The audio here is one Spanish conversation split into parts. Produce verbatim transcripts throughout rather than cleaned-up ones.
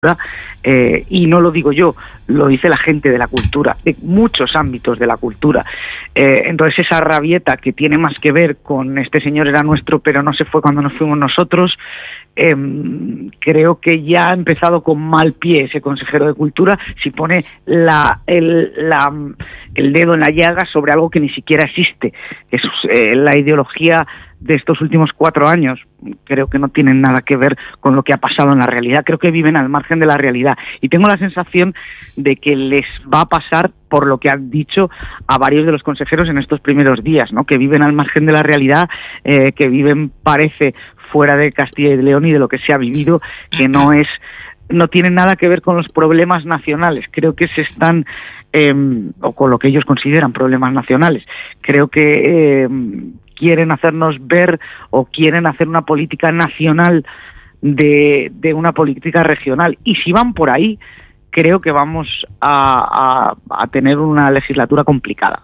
Eh, y no lo digo yo, lo dice la gente de la cultura, de muchos ámbitos de la cultura. Eh, entonces esa rabieta que tiene más que ver con este señor era nuestro, pero no se fue cuando nos fuimos nosotros, eh, creo que ya ha empezado con mal pie ese consejero de Cultura si pone la, el, la, el dedo en la llaga sobre algo que ni siquiera existe. Es eh, la ideología de estos últimos cuatro años. Creo que no tienen nada que ver con lo que ha pasado en la realidad. Creo que viven al margen de la realidad. Y tengo la sensación de que les va a pasar por lo que han dicho a varios de los consejeros en estos primeros días, ¿no? Que viven al margen de la realidad, eh, que viven, parece, fuera de Castilla y León y de lo que se ha vivido, que no es, no tienen nada que ver con los problemas nacionales. Creo que se están, eh, o con lo que ellos consideran problemas nacionales. Creo que eh, quieren hacernos ver o quieren hacer una política nacional de, de una política regional. Y si van por ahí, creo que vamos a, a, a tener una legislatura complicada.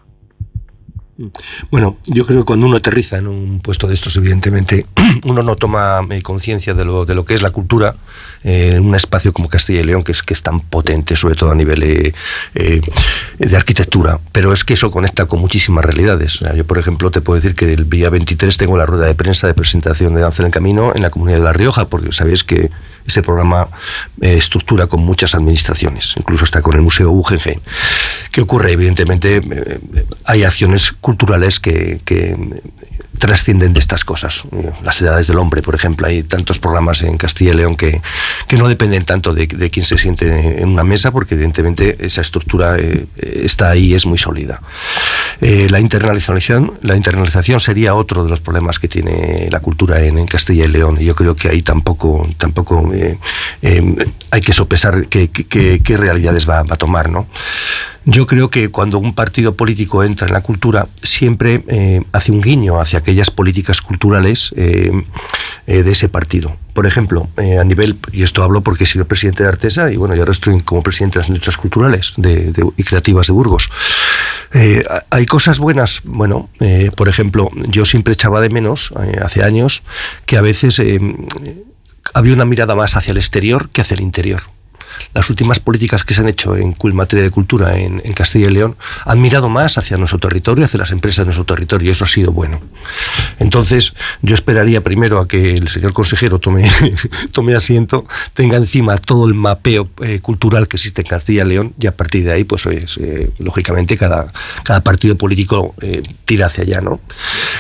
Bueno, yo creo que cuando uno aterriza en un puesto de estos, evidentemente, uno no toma eh, conciencia de lo, de lo que es la cultura eh, en un espacio como Castilla y León, que es, que es tan potente, sobre todo a nivel eh, eh, de arquitectura. Pero es que eso conecta con muchísimas realidades. O sea, yo, por ejemplo, te puedo decir que el día veintitrés tengo la rueda de prensa de presentación de Danza en el Camino en la Comunidad de La Rioja, porque sabéis que ese programa eh, estructura con muchas administraciones, incluso está con el Museo Guggenheim. ¿Qué ocurre? Evidentemente, eh, hay acciones culturales que, que trascienden de estas cosas. Las edades del hombre, por ejemplo, hay tantos programas en Castilla y León que, que no dependen tanto de, de quién se siente en una mesa, porque evidentemente esa estructura eh, está ahí, es muy sólida. Eh, la internacionalización, la internalización sería otro de los problemas que tiene la cultura en, en Castilla y León, y yo creo que ahí tampoco, tampoco eh, eh, hay que sopesar qué, qué, qué realidades va, va a tomar, ¿no? Yo creo que cuando un partido político entra en la cultura, siempre eh, hace un guiño hacia aquellas políticas culturales eh, eh, de ese partido. Por ejemplo, eh, a nivel, y esto hablo porque he sido presidente de Artesa, y bueno, yo ahora estoy como presidente de las industrias culturales de, de, y creativas de Burgos. Eh, hay cosas buenas, bueno, eh, por ejemplo, yo siempre echaba de menos, eh, hace años, que a veces eh, había una mirada más hacia el exterior que hacia el interior. Las últimas políticas que se han hecho en materia de cultura en, en Castilla y León han mirado más hacia nuestro territorio, hacia las empresas de nuestro territorio, y eso ha sido bueno. Entonces, yo esperaría primero a que el señor consejero tome, tome asiento, tenga encima todo el mapeo eh, cultural que existe en Castilla y León, y a partir de ahí, pues es, eh, lógicamente, cada, cada partido político eh, tira hacia allá, ¿no?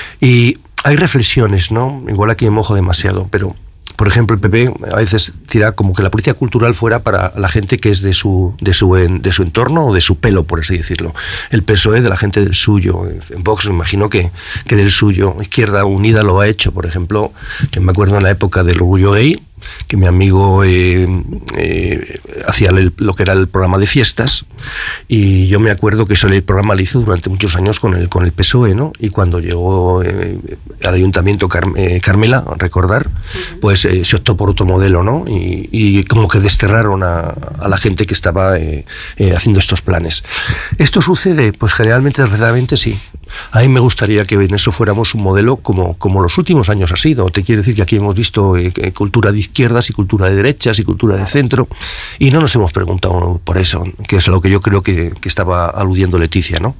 Y hay reflexiones, ¿no? Igual aquí me mojo demasiado, pero por ejemplo, el P P a veces tira como que la política cultural fuera para la gente que es de su, de su, de su entorno o de su pelo, por así decirlo. El P S O E de la gente del suyo. En Vox me imagino que, que del suyo. Izquierda Unida lo ha hecho. Por ejemplo, yo me acuerdo en la época del orgullo gay, que mi amigo eh, eh, hacía el, lo que era el programa de fiestas, y yo me acuerdo que ese programa lo hizo durante muchos años con el, con el P S O E, ¿no? Y cuando llegó eh, al ayuntamiento Car eh, Carmela, recordar, uh-huh. pues eh, se optó por otro modelo, ¿no? Y, y como que desterraron a, a la gente que estaba eh, eh, haciendo estos planes. ¿Esto sucede? Pues generalmente, desgraciadamente, sí. A mí me gustaría que en eso fuéramos un modelo como, como los últimos años ha sido. Te quiero decir que aquí hemos visto eh, cultura de izquierdas y cultura de derechas y cultura de centro, y no nos hemos preguntado por eso, que es a lo que yo creo que, que estaba aludiendo Leticia, ¿no?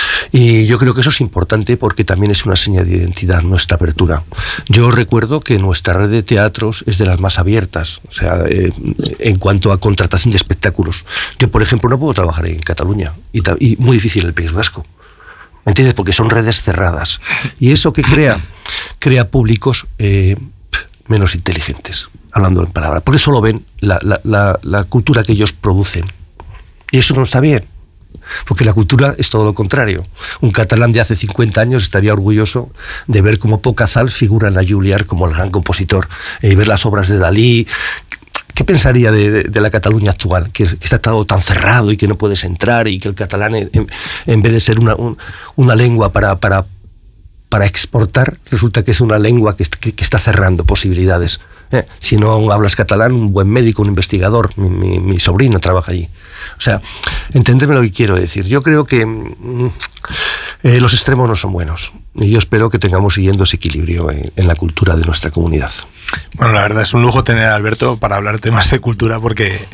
Y yo creo que eso es importante porque también es una señal de identidad, nuestra apertura. Yo recuerdo que nuestra red de teatros es de las más abiertas, o sea, eh, en cuanto a contratación de espectáculos. Yo, por ejemplo, no puedo trabajar en Cataluña, y, y muy difícil en el País Vasco. ¿Me entiendes? Porque son redes cerradas. Y eso que crea, crea públicos eh, menos inteligentes, hablando en palabras, porque solo ven la, la, la, la cultura que ellos producen. Y eso no está bien, porque la cultura es todo lo contrario. Un catalán de hace cincuenta años estaría orgulloso de ver cómo Pocasal figura en la Juilliard como el gran compositor, y eh, ver las obras de Dalí. ¿Qué pensaría de, de, de la Cataluña actual? Que, que está todo tan cerrado y que no puedes entrar, y que el catalán, en, en vez de ser una, un, una lengua para, para, para exportar, resulta que es una lengua que, que, que está cerrando posibilidades. Eh, si no hablas catalán, un buen médico, un investigador, mi, mi, mi sobrino trabaja allí. O sea, entenderme lo que quiero decir. Yo creo que Eh, los extremos no son buenos y yo espero que tengamos siguiendo ese equilibrio en, en la cultura de nuestra comunidad. Bueno, la verdad es un lujo tener a Alberto para hablar temas de cultura porque